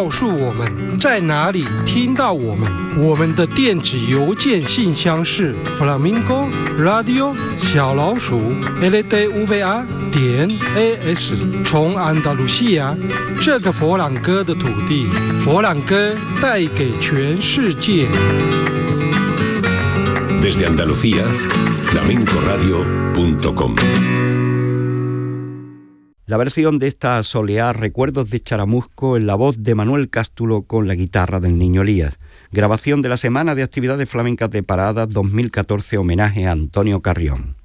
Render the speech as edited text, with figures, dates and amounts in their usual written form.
告诉我们在哪里听到我们。我们的电子邮件信箱是 flamingo radio 小老鼠LDVR.AS。从安达卢西亚这个佛朗哥的土地，佛朗哥带给全世界。 Desde Andalucía, flamencoradio.com. La versión de esta soleá Recuerdos de Charamusco en la voz de Manuel Cástulo con la guitarra del Niño Elías. Grabación de la Semana de Actividades Flamencas de Parada 2014, homenaje a Antonio Carrión.